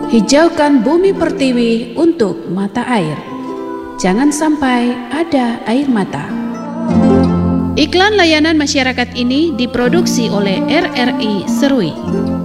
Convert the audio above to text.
Hijaukan bumi pertiwi untuk mata air. Jangan sampai ada air mata. Iklan layanan masyarakat ini diproduksi oleh RRI Serui.